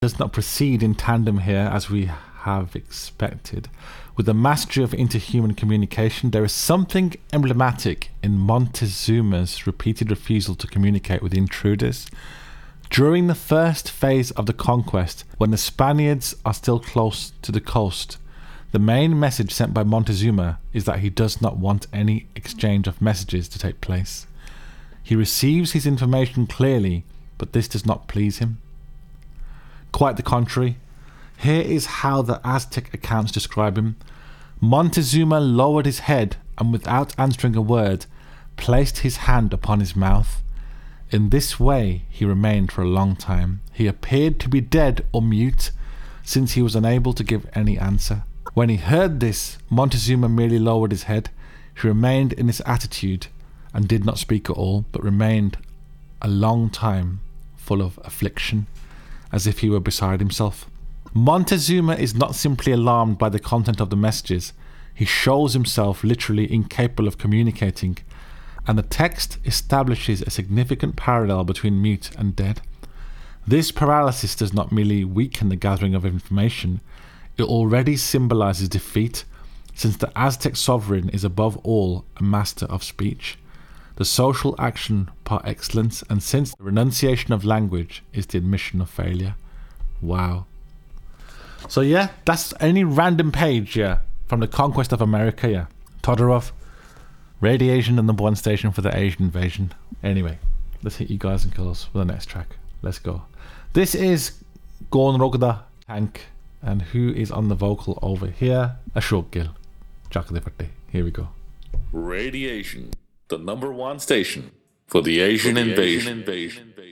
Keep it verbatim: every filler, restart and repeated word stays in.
does not proceed in tandem here as we have expected. With the mastery of interhuman communication, there is something emblematic in Montezuma's repeated refusal to communicate with intruders. During the first phase of the conquest, when the Spaniards are still close to the coast, the main message sent by Montezuma is that he does not want any exchange of messages to take place. He receives his information clearly, but this does not please him. Quite the contrary. Here is how the Aztec accounts describe him. Montezuma lowered his head and, without answering a word, placed his hand upon his mouth. In this way he remained for a long time. He appeared to be dead or mute, since he was unable to give any answer. When he heard this, Montezuma merely lowered his head. He remained in this attitude and did not speak at all, but remained a long time full of affliction, as if he were beside himself. Montezuma is not simply alarmed by the content of the messages. He shows himself literally incapable of communicating, and the text establishes a significant parallel between mute and dead. This paralysis does not merely weaken the gathering of information, it already symbolizes defeat, since the Aztec sovereign is above all a master of speech, the social action par excellence, and since the renunciation of language is the admission of failure. Wow. So yeah, that's any random page, yeah, from the Conquest of America, yeah. Todorov, radiation and number one station for the Asian invasion. Anyway, let's hit you guys and girls with the next track. Let's go. This is Gorn Rogda Tank, and who is on the vocal over here? Ashok Gill. Chakaliparty. Here we go. Radiation, the number one station for the Asian, for the invasion. Asian invasion.